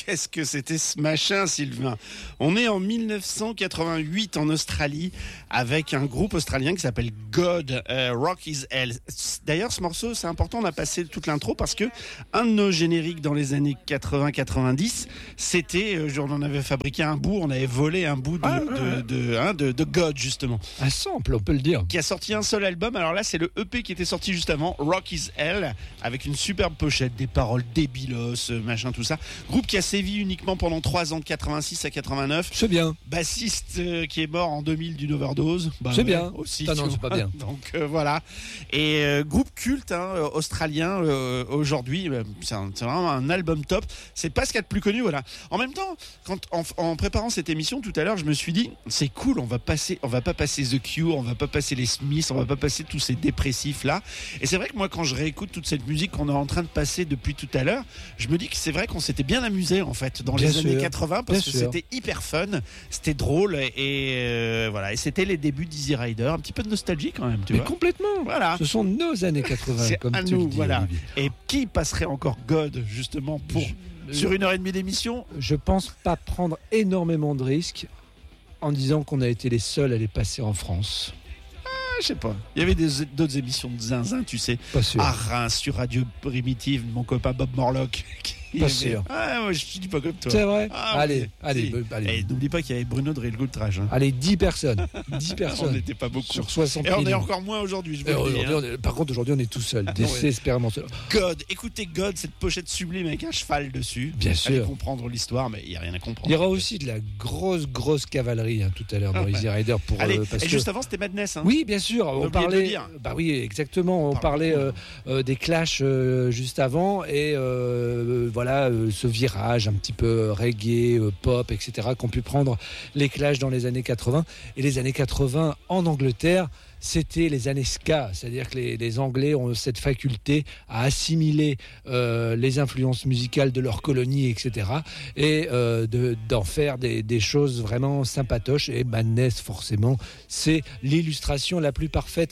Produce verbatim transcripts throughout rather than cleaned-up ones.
Qu'est-ce que c'était ce machin, Sylvain? On est en dix-neuf cent quatre-vingt-huit en Australie avec un groupe australien qui s'appelle God, euh, Rock is Hell. D'ailleurs, ce morceau, c'est important, on a passé toute l'intro parce que un de nos génériques dans les années quatre-vingts quatre-vingt-dix, c'était, euh, on en avait fabriqué un bout, on avait volé un bout de, ah, de, de, de, hein, de, de God, justement. Un sample, on peut le dire. Qui a sorti un seul album. Alors là, c'est le E P qui était sorti juste avant, Rock is Hell, avec une superbe pochette, des paroles débilos, machin, tout ça. Groupe qui a sévi uniquement pendant trois ans, de quatre-vingt-six à quatre-vingt-neuf. C'est bien. Bassiste euh, qui est mort en deux mille d'une overdose. Bah, c'est ouais, bien. Aussi. Ah non, c'est pas bien. Donc euh, voilà. Et euh, groupe culte hein, australien euh, aujourd'hui. Euh, c'est, un, c'est vraiment un album top. C'est pas ce qu'il y a de plus connu. Voilà. En même temps, quand en, en préparant cette émission tout à l'heure, je me suis dit, c'est cool. On va passer, on va pas passer The Cure, on va pas passer les Smiths, on va pas passer tous ces dépressifs là. Et c'est vrai que moi, quand je réécoute toute cette musique qu'on est en train de passer depuis tout à l'heure, je me dis que c'est vrai qu'on s'était bien amusé en fait dans bien les sûr. années quatre-vingts parce bien que sûr. c'était hyper fun, c'était drôle et euh, voilà. Et c'était les débuts d'Easy Rider, un petit peu de nostalgie quand même, tu Mais vois. complètement. Voilà. Ce sont nos années quatre-vingts, C'est comme à tu nous, le dis. voilà. Olivier. Et qui passerait encore God justement pour Je, sur une heure et demie d'émission? Je pense pas prendre énormément de risques en disant qu'on a été les seuls à les passer en France. Je sais pas. Il y avait des, d'autres émissions de zinzin, tu sais. Pas sûr. À Reims, sur Radio Primitive, mon copain Bob Morlock. Pas sûr. Ah, moi, je dis pas comme toi. C'est vrai. Ah, allez, oui. allez, Si. bah, allez. Et n'oublie pas qu'il y avait Bruno de Régoultrage. Hein. Allez, dix personnes. dix On personnes. n'était pas beaucoup. Sur soixante Et on est millions. encore moins aujourd'hui, je Et vous le dis. aujourd'hui, Hein. on est- par contre, aujourd'hui, on est tout seul, ouais. désespérément seul. God, écoutez God, cette pochette sublime avec un cheval dessus. Bien Allez sûr. comprendre l'histoire, mais il n'y a rien à comprendre. Il y aura aussi de la grosse, grosse cavalerie hein, tout à l'heure dans Ah, Easy Rider pour Allez, euh, parce et que juste avant, c'était Madness. Hein. oui, bien sûr. On oublié de parlait. le dire. Bah oui, exactement. On Pardon. parlait euh, euh, des Clash euh, juste avant et euh, voilà euh, ce virage un petit peu reggae, euh, pop, et cetera qu'ont pu prendre les Clash dans les années quatre-vingts. Et les années quatre-vingts en Angleterre, c'était les années ska, c'est-à-dire que les, les Anglais ont cette faculté à assimiler euh, les influences musicales de leur colonie, et cetera, et euh, de, d'en faire des, des choses vraiment sympatoches. Et Madness, forcément, c'est l'illustration la plus parfaite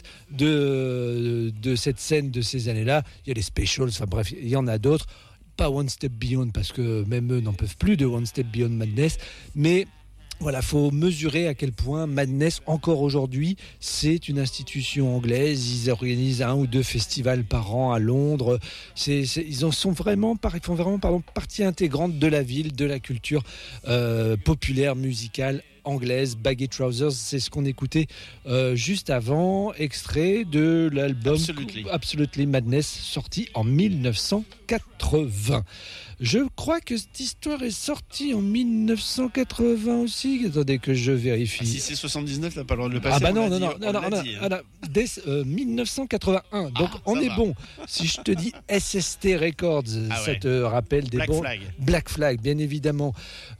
de, de cette scène de ces années-là. Il y a les specials, enfin bref, il y en a d'autres. Pas One Step Beyond, parce que même eux n'en peuvent plus de One Step Beyond Madness, mais voilà, faut mesurer à quel point Madness, encore aujourd'hui, c'est une institution anglaise. Ils organisent un ou deux festivals par an à Londres. C'est, c'est, ils en sont vraiment, ils font vraiment pardon, partie intégrante de la ville, de la culture euh, populaire, musicale anglaise. Baggy Trousers, c'est ce qu'on écoutait euh, juste avant, extrait de l'album Absolutely. Absolutely Madness, sorti en dix-neuf cent quatre-vingts. Je crois que cette histoire est sortie en dix-neuf cent quatre-vingts aussi. Attendez que je vérifie. Ah, si c'est soixante-dix-neuf, t'as pas le droit de le passer. Ah bah on non, l'a non, dit, non, on non, l'a non, dit, non, hein. non, dès euh, dix-neuf cent quatre-vingt-un. Donc Ah, on ça est va. bon. Si je te dis S S T Records, Ah ça ouais. te rappelle des Black bons... Flag. Black Flag, bien évidemment.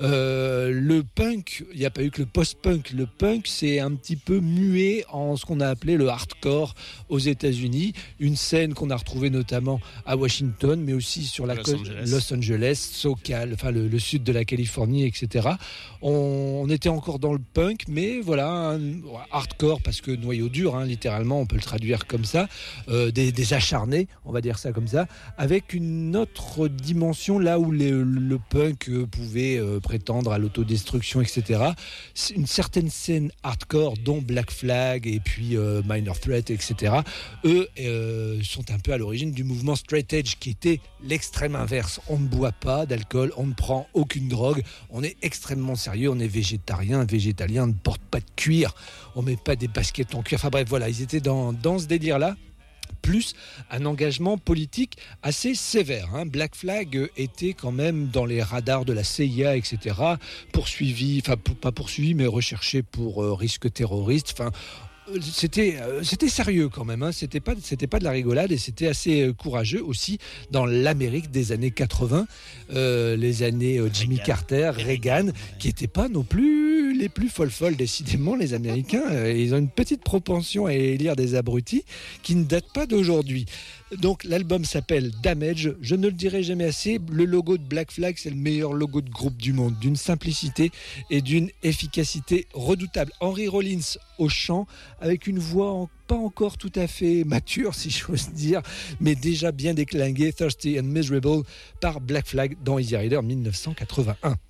Euh, le punk, il n'y a pas eu que le post-punk. Le punk, c'est un petit peu muet en ce qu'on a appelé le hardcore aux États-Unis. Une scène qu'on a retrouvée notamment à Washington, mais aussi sur la Los côte Angeles. Los Angeles, SoCal, enfin le, le sud de la Californie, et cetera. On, on était encore dans le punk, mais voilà, un hardcore parce que noyau dur, hein, littéralement, on peut le traduire comme ça, euh, des, des acharnés, on va dire ça comme ça, avec une autre dimension là où les, le punk euh, pouvait euh, prétendre à l'autodestruction, et cetera. C'est une certaine scène hardcore, dont Black Flag et puis euh, Minor Threat, et cetera. Eux euh, sont un peu à l'origine du mouvement Straight Edge, qui était l'extrême inverse. On ne boit pas d'alcool, on ne prend aucune drogue, on est extrêmement sérieux, on est végétarien, végétalien, on ne porte pas de cuir, on met pas des baskets en cuir. Enfin bref, voilà, ils étaient dans, dans ce délire-là. Plus un engagement politique assez sévère. Hein. Black Flag était quand même dans les radars de la C I A, et cetera. Poursuivi, enfin pour, pas poursuivi, mais recherché pour euh, risque terroriste. Enfin, C'était, euh, c'était sérieux quand même, hein. C'était pas, c'était pas de la rigolade et c'était assez euh, courageux aussi dans l'Amérique des années quatre-vingts, euh, les années euh, Jimmy Reagan. Carter, Reagan, Reagan, ouais. qui n'étaient pas non plus les plus folles folles, décidément, les Américains. Euh, ils ont une petite propension à élire des abrutis qui ne datent pas d'aujourd'hui. Donc l'album s'appelle Damage, je ne le dirai jamais assez, le logo de Black Flag c'est le meilleur logo de groupe du monde, d'une simplicité et d'une efficacité redoutable. Henry Rollins au chant, avec une voix en, pas encore tout à fait mature si j'ose dire, mais déjà bien déclinguée, Thirsty and Miserable par Black Flag dans Easy Rider mille neuf cent quatre-vingt-un.